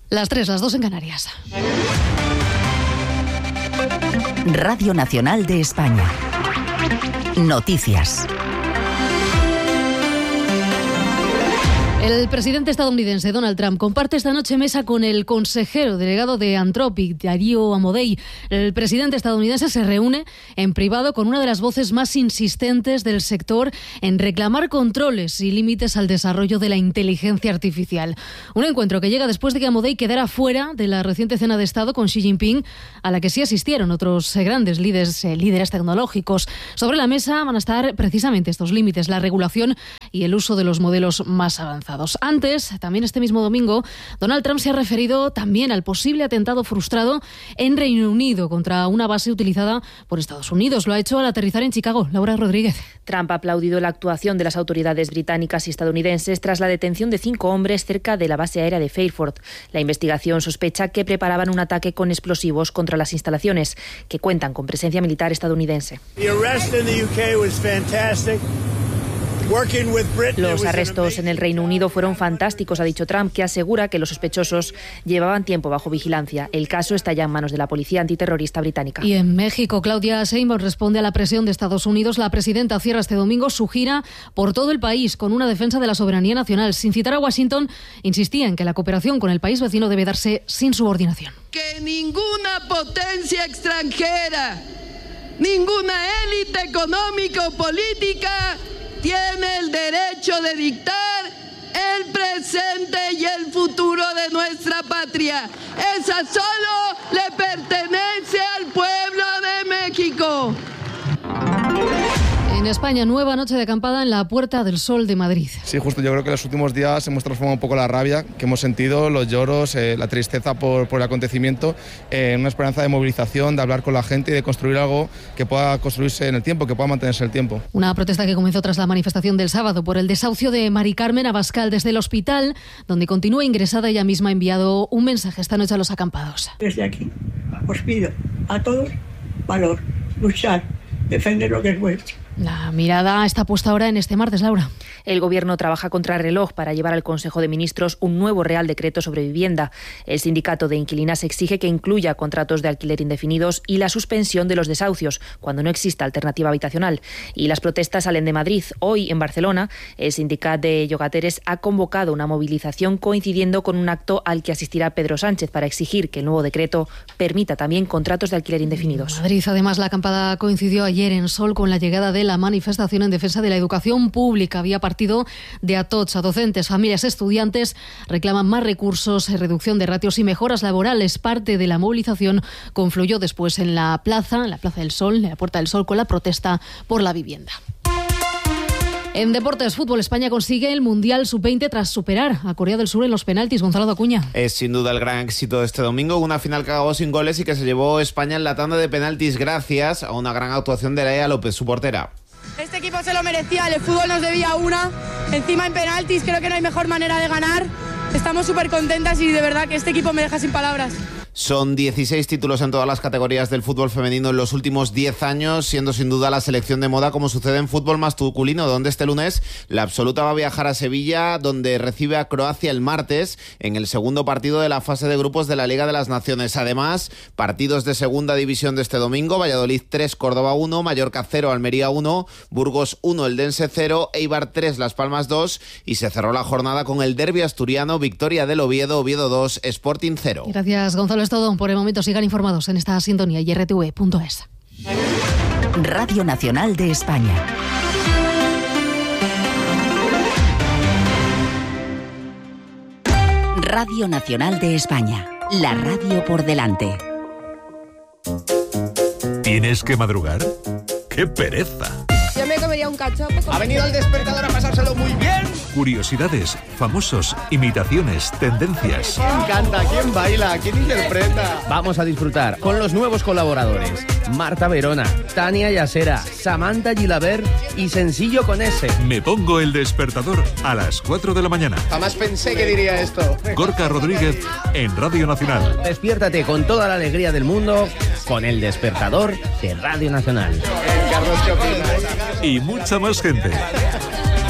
Las 3, las 2 en Canarias. Radio Nacional de España. Noticias. El presidente estadounidense Donald Trump comparte esta noche mesa con el consejero delegado de Anthropic, Darío Amodei. El presidente estadounidense se reúne en privado con una de las voces más insistentes del sector en reclamar controles y límites al desarrollo de la inteligencia artificial. Un encuentro que llega después de que Amodei quedara fuera de la reciente cena de Estado con Xi Jinping, a la que sí asistieron otros grandes líderes tecnológicos. Sobre la mesa van a estar precisamente estos límites, la regulación y el uso de los modelos más avanzados. Antes, también este mismo domingo, Donald Trump se ha referido también al posible atentado frustrado en Reino Unido contra una base utilizada por Estados Unidos. Lo ha hecho al aterrizar en Chicago. Laura Rodríguez. Trump ha aplaudido la actuación de las autoridades británicas y estadounidenses tras la detención de 5 hombres cerca de la base aérea de Fairford. La investigación sospecha que preparaban un ataque con explosivos contra las instalaciones, que cuentan con presencia militar estadounidense. Los arrestos en el Reino Unido fueron fantásticos, ha dicho Trump, que asegura que los sospechosos llevaban tiempo bajo vigilancia. El caso está ya en manos de la policía antiterrorista británica. Y en México, Claudia Sheinbaum responde a la presión de Estados Unidos. La presidenta cierra este domingo su gira por todo el país con una defensa de la soberanía nacional. Sin citar a Washington, insistía en que la cooperación con el país vecino debe darse sin subordinación. Que ninguna potencia extranjera, ninguna élite económica o política tiene el derecho de dictar el presente y el futuro de nuestra patria. Esa solo le pertenece al pueblo de México. En España, nueva noche de acampada en la Puerta del Sol de Madrid. Sí, justo, yo creo que en los últimos días hemos transformado un poco la rabia que hemos sentido, los lloros, la tristeza por el acontecimiento, en una esperanza de movilización, de hablar con la gente y de construir algo que pueda construirse en el tiempo, que pueda mantenerse el tiempo. Una protesta que comenzó tras la manifestación del sábado por el desahucio de Mari Carmen Abascal desde el hospital, donde continúa ingresada. Ella misma ha enviado un mensaje esta noche a los acampados. Desde aquí os pido a todos valor, luchar, defender lo que es vuestro. La mirada está puesta ahora en este martes, Laura. El Gobierno trabaja contra reloj para llevar al Consejo de Ministros un nuevo Real Decreto sobre vivienda. El sindicato de inquilinas exige que incluya contratos de alquiler indefinidos y la suspensión de los desahucios cuando no exista alternativa habitacional. Y las protestas salen de Madrid. Hoy, en Barcelona, el sindicato de llogateres ha convocado una movilización coincidiendo con un acto al que asistirá Pedro Sánchez para exigir que el nuevo decreto permita también contratos de alquiler indefinidos. En Madrid, además, la acampada coincidió ayer en Sol con la llegada de la manifestación en defensa de la educación pública. Había partido de atocha. Docentes, familias, estudiantes reclaman más recursos, reducción de ratios y mejoras laborales. Parte de la movilización confluyó después en la Plaza del Sol, en la Puerta del Sol, con la protesta por la vivienda. En deportes, fútbol, España consigue el Mundial Sub-20 tras superar a Corea del Sur en los penaltis. Gonzalo Acuña. Es sin duda el gran éxito de este domingo, una final que acabó sin goles y que se llevó España en la tanda de penaltis gracias a una gran actuación de Laia López, su portera. Este equipo se lo merecía, el fútbol nos debía una, encima en penaltis, creo que no hay mejor manera de ganar. Estamos súper contentas y de verdad que este equipo me deja sin palabras. Son 16 títulos en todas las categorías del fútbol femenino en los últimos 10 años, siendo sin duda la selección de moda, como sucede en fútbol masculino, donde este lunes la absoluta va a viajar a Sevilla, donde recibe a Croacia el martes en el segundo partido de la fase de grupos de la Liga de las Naciones. Además, partidos de segunda división de este domingo: Valladolid 3, Córdoba 1, Mallorca 0, Almería 1, Burgos 1, Eldense 0, Eibar 3, Las Palmas 2, y se cerró la jornada con el derbi asturiano, victoria del Oviedo, Oviedo 2, Sporting 0. Gracias, Gonzalo. Es todo por el momento. Sigan informados en esta sintonía y rtv.es. Radio Nacional de España. Radio Nacional de España. La radio por delante. ¿Tienes que madrugar? ¡Qué pereza! Yo me comería un cachopo. Ha venido el despertador a pasárselo muy bien. Curiosidades, famosos, imitaciones, tendencias. ¿Quién canta? ¿Quién baila? ¿Quién interpreta? Vamos a disfrutar con los nuevos colaboradores: Marta Verona, Tania Yasera, Samantha Gilabert y Sencillo con S. Me pongo el despertador a las 4 de la mañana. Jamás pensé que diría esto. Gorka Rodríguez en Radio Nacional. Despiértate con toda la alegría del mundo con el despertador de Radio Nacional. Carlos, ¿qué opinas? Y mucha más gente.